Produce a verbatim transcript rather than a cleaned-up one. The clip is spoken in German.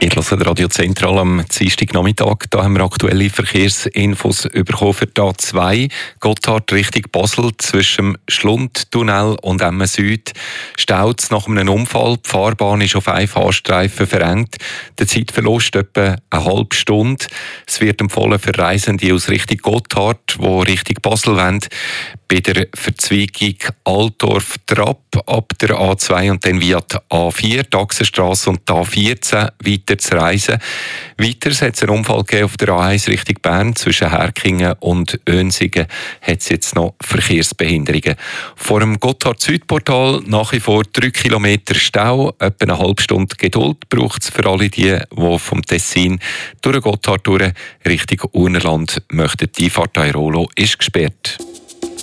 Ihr hört Radio Zentral am Dienstagnachmittag. Da haben wir aktuelle Verkehrsinfos bekommen für die A zwei. Gotthard Richtung Basel zwischen dem Schlundtunnel und Emmen Süd. Staut nach einem Unfall. Die Fahrbahn ist auf einen Fahrstreifen verengt. Der Zeitverlust etwa eine halbe Stunde. Es wird empfohlen für Reisende aus Richtung Gotthard, die Richtung Basel wollen, bei der Verzweigung Altdorf-Trapp ab der A zwei und dann via die A vier, die Achsenstrasse und die A vierzehn weiter zu reisen. Weiter hat es einen Unfall gegeben auf der A eins Richtung Bern. Zwischen Herkingen und Önsingen hat es jetzt noch Verkehrsbehinderungen. Vor dem Gotthard-Südportal nach wie vor drei Kilometer Stau. Etwa eine halbe Stunde Geduld braucht es für alle die, die vom Tessin durch Gotthard durch Richtung Urnerland möchten. Die Einfahrt Airolo ist gesperrt.